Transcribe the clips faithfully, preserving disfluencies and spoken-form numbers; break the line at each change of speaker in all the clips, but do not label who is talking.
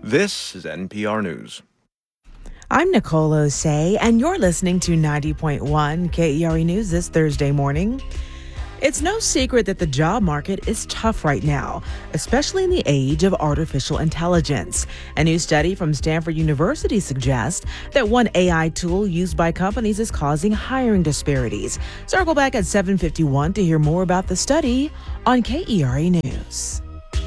This is N P R News.
I'm Nicole Osei, and you're listening to ninety point one K E R E News this Thursday morning. It's no secret that the job market is tough right now, especially in the age of artificial intelligence. A new study from Stanford University suggests that one A I tool used by companies is causing hiring disparities. Circle back at seven fifty-one to hear more about the study on K E R E News.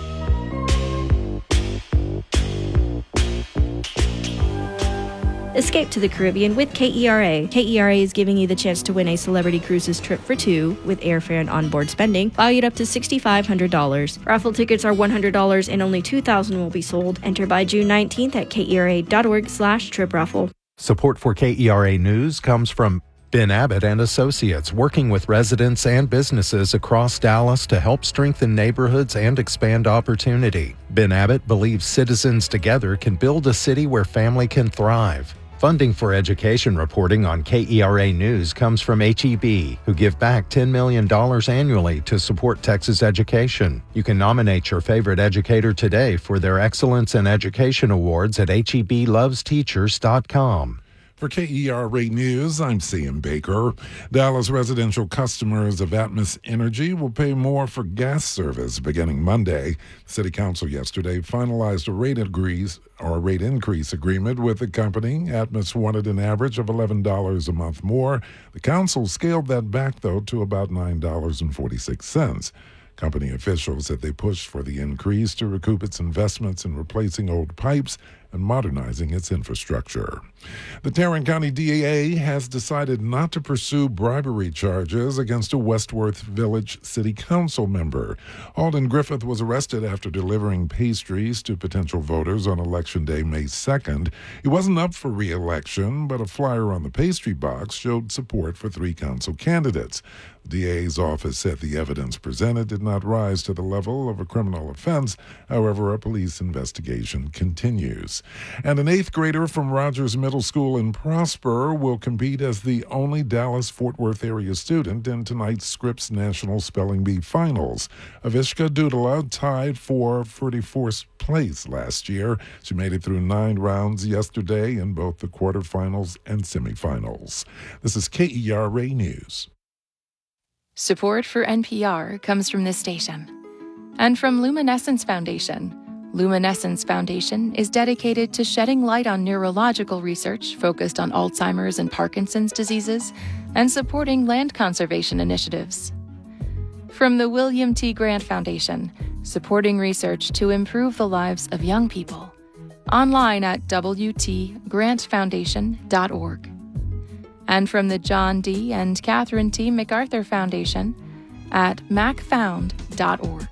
Escape to the Caribbean with K E R A. K E R A is giving you the chance to win a Celebrity Cruises trip for two with airfare and onboard spending, valued up to six thousand five hundred dollars. Raffle tickets are one hundred dollars and only two thousand will be sold. Enter by June nineteenth at kera.org slash trip raffle.
Support for K E R A News comes from Ben Abbott and Associates, working with residents and businesses across Dallas to help strengthen neighborhoods and expand opportunity. Ben Abbott believes citizens together can build a city where family can thrive. Funding for education reporting on K E R A News comes from H E B, who give back ten million dollars annually to support Texas education. You can nominate your favorite educator today for their Excellence in Education Awards at H E B loves teachers dot com.
For K E R A News, I'm Sam Baker. Dallas residential customers of Atmos Energy will pay more for gas service beginning Monday. City Council yesterday finalized a rate increase or rate increase agreement with the company. Atmos wanted an average of eleven dollars a month more. The council scaled that back, though, to about nine dollars and forty-six cents. Company officials said they pushed for the increase to recoup its investments in replacing old pipes and modernizing its infrastructure. The Tarrant County D A has decided not to pursue bribery charges against a Westworth Village City Council member. Alden Griffith was arrested after delivering pastries to potential voters on Election Day, May second. He wasn't up for re-election, but a flyer on the pastry box showed support for three council candidates. The D A's office said the evidence presented did not rise to the level of a criminal offense. However, a police investigation continues. And an eighth grader from Rogers Middle School in Prosper will compete as the only Dallas-Fort Worth area student in tonight's Scripps National Spelling Bee Finals. Avishka Dudala tied for forty-fourth place last year. She made it through nine rounds yesterday in both the quarterfinals and semifinals. This is K E R A News.
Support for N P R comes from this station and from Luminescence Foundation. Luminescence Foundation is dedicated to shedding light on neurological research focused on Alzheimer's and Parkinson's diseases and supporting land conservation initiatives. From the William T. Grant Foundation, supporting research to improve the lives of young people. Online at w t grant foundation dot org. And from the John D. and Catherine T. MacArthur Foundation at mac found dot org.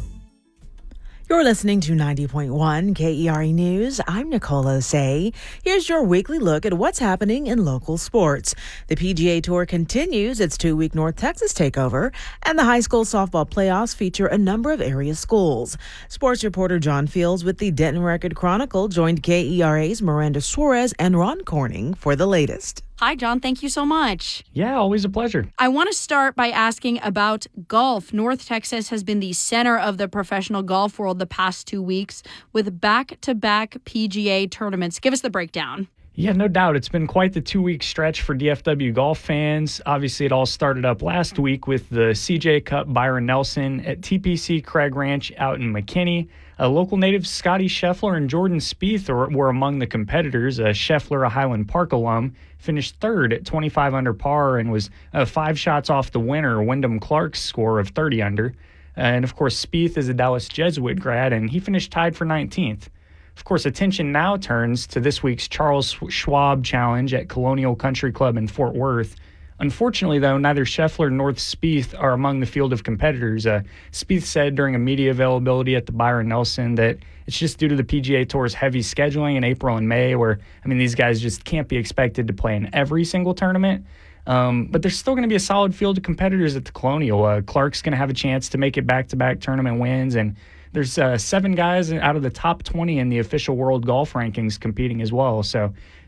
You're listening to ninety point one K E R E News. I'm Nicole Osei. Here's your weekly look at what's happening in local sports. The P G A Tour continues its two-week North Texas takeover, and the high school softball playoffs feature a number of area schools. Sports reporter John Fields with the Denton Record Chronicle joined K E R A's Miranda Suarez and Ron Corning for the latest.
Hi, John. Thank you so much.
Yeah, always a pleasure.
I want to start by asking about golf. North Texas has been the center of the professional golf world the past two weeks with back-to-back P G A tournaments. Give us the breakdown.
Yeah, no doubt. It's been quite the two-week stretch for D F W golf fans. Obviously, it all started up last week with the C J Cup Byron Nelson at T P C Craig Ranch out in McKinney. Uh, local natives Scotty Scheffler and Jordan Spieth are, were among the competitors. Uh, Scheffler, a Highland Park alum, finished third at twenty-five under par and was uh, five shots off the winner, Wyndham Clark's score of thirty under. Uh, and, of course, Spieth is a Dallas Jesuit grad, and he finished tied for nineteenth. Of course, attention now turns to this week's Charles Schwab Challenge at Colonial Country Club in Fort Worth. Unfortunately, though, neither Scheffler nor Spieth are among the field of competitors. Uh, Spieth said during a media availability at the Byron Nelson that it's just due to the P G A Tour's heavy scheduling in April and May, where, I mean, these guys just can't be expected to play in every single tournament. Um, but there's still going to be a solid field of competitors at the Colonial. Uh, Clark's going to have a chance to make it back-to-back tournament wins, and there's uh, seven guys out of the top twenty in the official world golf rankings competing as well. So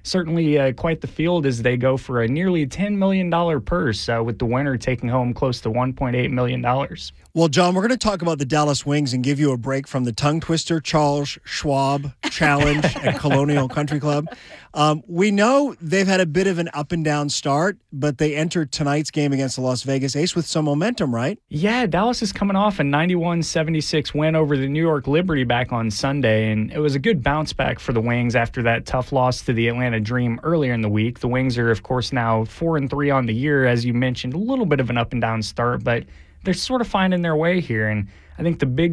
certainly uh, quite the field as they go for a nearly ten million dollars purse, uh, with the winner taking home close to one point eight million dollars.
Well, John, we're going to talk about the Dallas Wings and give you a break from the tongue twister Charles Schwab Challenge at Colonial Country Club. Um, we know they've had a bit of an up and down start, but they entered tonight's game against the Las Vegas Ace with some momentum, right?
Yeah, Dallas is coming off a ninety-one seventy-six win over the New York Liberty back on Sunday, and it was a good bounce back for the Wings after that tough loss to the Atlanta Dream earlier in the week. The Wings are, of course, now four and three on the year, as you mentioned, a little bit of an up and down start, but they're sort of finding their way here, and I think the big